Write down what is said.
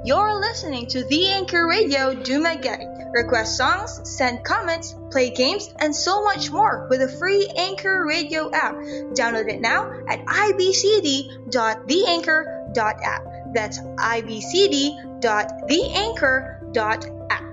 You're listening to The Anchor Radio Dumaguete. Request songs, send comments, play games, and so much more with a free Anchor Radio app. Download it now at ibcd.theanchor.app. That's ibcd.theanchor.app.